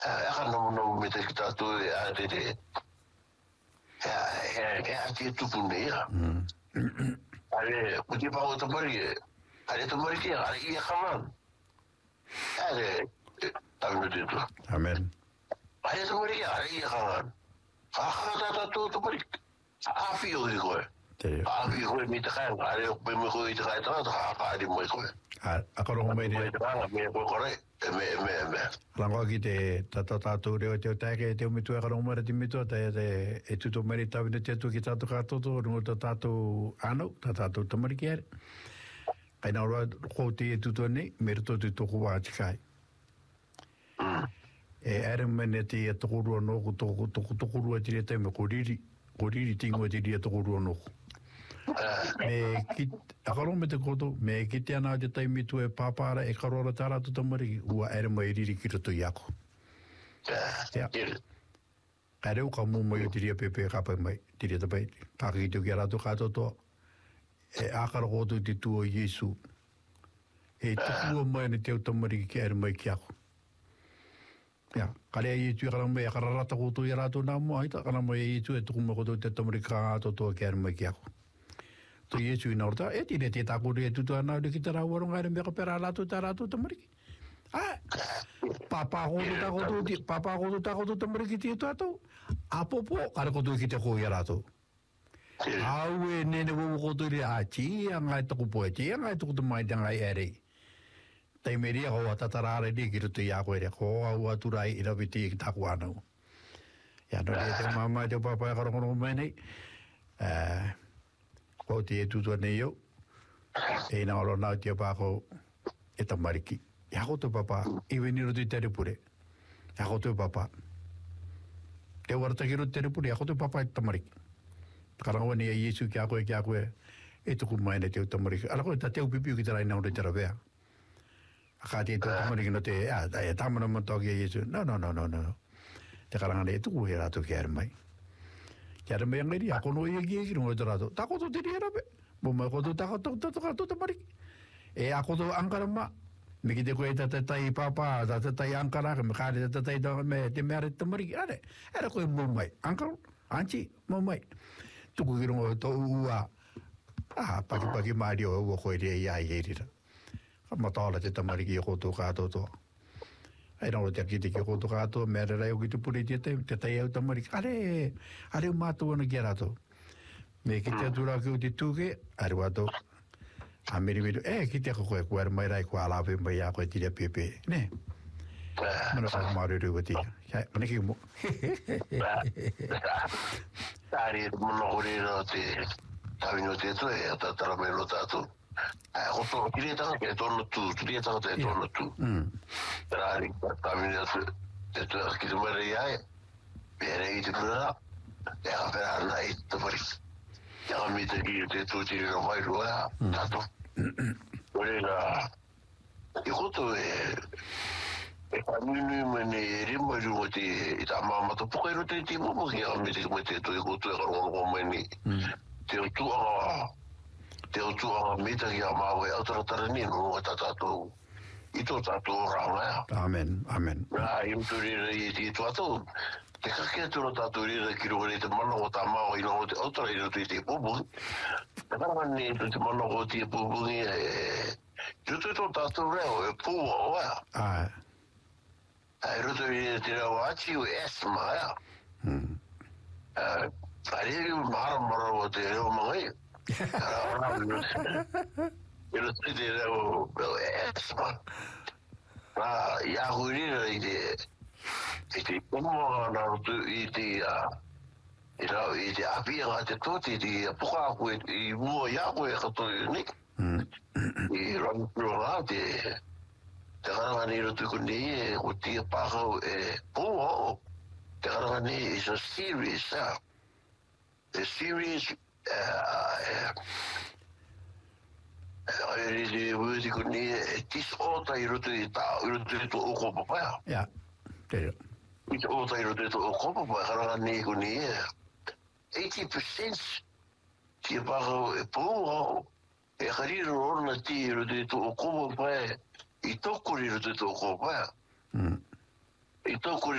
aka no me te tātou a te te a te tupu nei a are puti pa o tamari are tamari ki are i kaman are tamino te tu Amen. are tamari ki are i kaman ka tu tamari a pio i koe a pio koe mi te kai are pe me koe i te kai tata ka ari mo koe a koro mai me koe kore me Rango ki te tātou reo te o tāke te o mitu e karo umara te mitu e tuto meri tawina te atu ki tātou kātoto rungo tā tātou anau, tā tātou tamari ki are. Kai nā roa kou te e tuto nei, me rito te toko wā tikai. E are mene te e toko rua noku, toko rua tiri te me koriri tingo e tiri e toko rua noku. Me ki akaro me te koto me ki te ana te taimitu e pāpara e karora tā rātu tamari ua ere mai riri ki roto i ako. Ka reu ka mō mai o tiri a pepe kapai mai, tiri a tapai, pāki ki te ki a rātu kātotoa, e ākara koto te tua Iesu, e tukua mai na te au tamari ki ere mai ki ako. Ka rea Iesu e kara mai, a kara rata koto i a rātu nā mua, aita kara mai Iesu e tukuma koto te tamari kātotoa ki ere mai ki ako. To Iesu ina orta, e tine te tākore e tutu anau ki te rauaronga ere mea ka pera rātu tā rātu tamariki. Papa koto tākoto tamariki te tātou. Apopo, kare koto ki te koi a rātu. Au e nene wowo koto ire, tia ngai taku poe, tia ngai taku tamai te ngai ere. Tei meri a hoa tatarare ni ki rutu i ako ere, hoa ua turai ira viti ki tāku anau. Ia no rea te mamai te papa e karongorongo mai nei. Ko te e tutua nei au, e nā oro nāu tia pāko e tamariki. E hako te papa, i veni roto i terepure. E hako te papa. Te warataki roto i terepure, e hako te papa e tamariki. Karangawa ni a Iesu ki a koe, e tuku mai ne te tamariki. Arako e ta teo pipiu ki tarai nā oro i terawea. A ka te tamariki no te, e tamana matoki a Iesu. No. Te karangane e tuku he rātu ki ere mai. Kia me ngari a kono ia ki rungo te rato. Ta koto te ria rape. Mo mai koto ta koto mariki. E a koto ankara ma. Me ki te koe tai papa, tai ankara, me kāre tai me te meare te mariki. Are koe mo mai. Ankara, anchi, mo mai. Tuku ki rungo to ua. Paki maari o ua koe rea ia i erira. Ka mataala te tamariki i koto kātotoa. Ai nāro te akite ki koto kātoa, mea rai o ki te puri te tai au tamariki. Are o mātou ana ki a rātou. Me ki te atura ki o te tūke, are wātou. A meri, ki te ako koe, koe mai rai, koe alawe mai a koe tira pepe. Ne? Mana whaka maru rua tia. Mana ki mo. Tari, mana hori no te tawino te tu, e tatara me lo tātou. Koto, kiri tanga ke tono tu, kiri tanga te tono tu. Rari, tawino te tu, kiri mara iai, pere i te pura, e a pera ana i te pari. E a mi te ki te tu tiri no mai rua, tātou. Ore na, i koto e whanui mene e rima rungo te i tā māmata pukai ro te momo ki a mi te mai te tu i koto e karongo mene. Te o tuanga mita ki a māwe autaratara ni no e tātou i tō tātou rāunga. Amen. Nā, i mturira i tātou, te kakea tūra tātou rira ki roa te mana o tā māwa i no te autara i roto i te pōpungi. Te karanga ni te mana o te pōpungi i roto i tō tātou reo e pōwa o ea. I roto i te reo achi o esma ea. A reo mara o te reo mangai. I roto i te reo esma. I ahurira i te pomoa nā roto i te apia ngā te tōti i puka koe i mua ia koe katoe ni. I rangpuro ngā te karanga ni roto ko ni o tia pākau e pomoa te karanga ni is a series. The series I word ko ni tis ota I roto I to oko papaya. Ja. Te. Tis ota I roto to oko papaya karanga ni ko ni 80% ti pākau e pomoa e kariro orna ti roto to oko papaya I toko I roto to oko papaya. I tōku